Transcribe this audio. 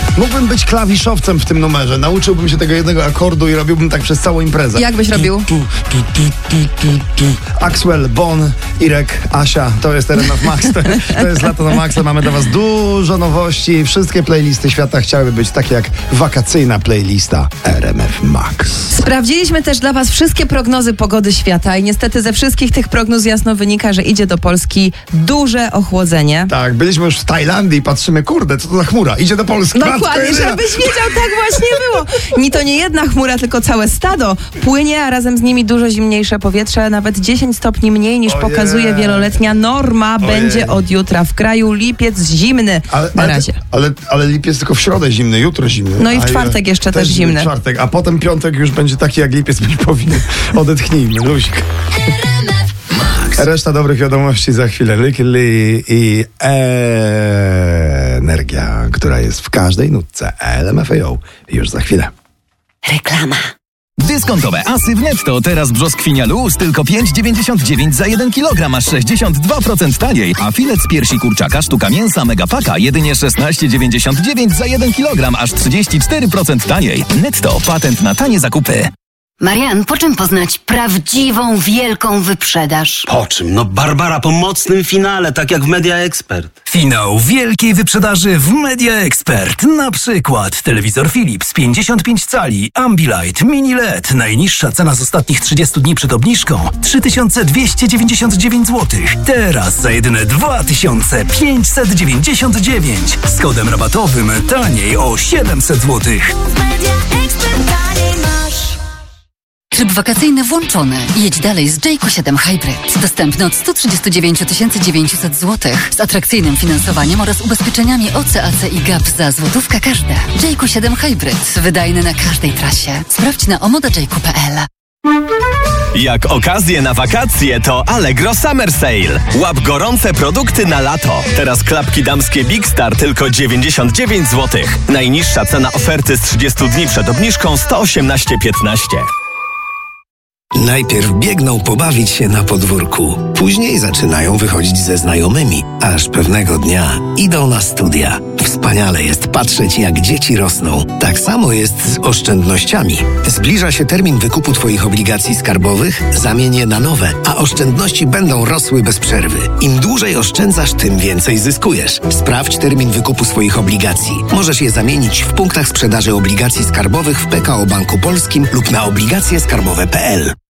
Mógłbym być klawiszowcem w tym numerze. Nauczyłbym się tego jednego akordu i robiłbym tak przez całą imprezę. Jak byś robił? Axwell, Bon, Irek, Asia, to jest RMF Max. To jest Lato na Maxa. Mamy dla was dużo nowości. Wszystkie playlisty świata chciałyby być takie jak wakacyjna playlista RMF Max. Sprawdziliśmy też dla was wszystkie prognozy pogody świata i niestety ze wszystkich tych prognoz jasno wynika, że idzie do Polski duże ochłodzenie. Tak, byliśmy już w Tajlandii i patrzymy, kurde, co to za chmura? Idzie do Polski. Dokładnie, żebyś wiedział, tak właśnie było. To nie jedna chmura, tylko całe stado płynie, a razem z nimi dużo zimniejsze powietrze, nawet 10 stopni mniej niż pokazuje wieloletnia norma. Będzie od jutra w kraju. Lipiec zimny na razie. Ale lipiec tylko w środę zimny, jutro zimny. No i w czwartek jeszcze też zimny. Czwartek, a potem piątek już będzie taki jak lipiec być powinien. Odetchnijmy, luzik. Reszta dobrych wiadomości za chwilę. Lykkili i energia, która jest w każdej nutce. LMFAO już za chwilę. Reklama. Dyskontowe asy w Netto. Teraz brzoskwinia luz tylko 5,99 za 1 kg, aż 62% taniej. A filet z piersi kurczaka, sztuka mięsa Megapaka jedynie 16,99 za 1 kg, aż 34% taniej. Netto. Patent na tanie zakupy. Marian, po czym poznać prawdziwą, wielką wyprzedaż? Po czym? No Barbara po mocnym finale, tak jak w Media Expert. Finał wielkiej wyprzedaży w Media Expert. Na przykład telewizor Philips 55 cali, Ambilight, Mini LED. Najniższa cena z ostatnich 30 dni przed obniżką 3299 zł. Teraz za jedyne 2599. Z kodem rabatowym taniej o 700 zł. Tryb wakacyjny włączony. Jedź dalej z Jayco 7 Hybrid. Dostępny od 139 900 zł. Z atrakcyjnym finansowaniem oraz ubezpieczeniami OC, AC i GAP za złotówka każde. Jayco 7 Hybrid. Wydajny na każdej trasie. Sprawdź na omodajayco.pl. Jak okazję na wakacje, to Allegro Summer Sale. Łap gorące produkty na lato. Teraz klapki damskie Big Star tylko 99 zł. Najniższa cena oferty z 30 dni przed obniżką 118,15. Najpierw biegną pobawić się na podwórku, później zaczynają wychodzić ze znajomymi, aż pewnego dnia idą na studia. Wspaniale jest patrzeć, jak dzieci rosną. Tak samo jest z oszczędnościami. Zbliża się termin wykupu Twoich obligacji skarbowych, zamień je na nowe, a oszczędności będą rosły bez przerwy. Im dłużej oszczędzasz, tym więcej zyskujesz. Sprawdź termin wykupu swoich obligacji. Możesz je zamienić w punktach sprzedaży obligacji skarbowych w PKO Banku Polskim lub na obligacjeskarbowe.pl.